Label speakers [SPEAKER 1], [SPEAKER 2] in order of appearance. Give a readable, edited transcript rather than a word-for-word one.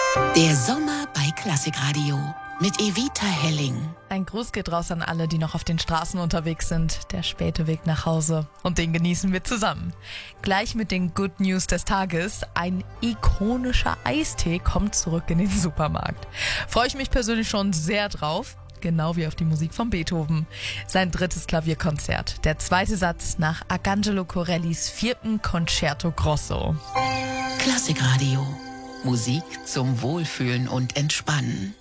[SPEAKER 1] Der Sommer bei Klassikradio mit Evita Helling.
[SPEAKER 2] Ein Gruß geht raus an alle, die noch auf den Straßen unterwegs sind. Der späte Weg nach Hause. Und den genießen wir zusammen. Gleich mit den Good News des Tages. Ein ikonischer Eistee kommt zurück in den Supermarkt. Freue ich mich persönlich schon sehr drauf. Genau wie auf die Musik von Beethoven. Sein 3. Klavierkonzert. Der 2. Satz nach Arcangelo Corellis 4. Concerto Grosso.
[SPEAKER 1] Klassikradio. Musik zum Wohlfühlen und Entspannen.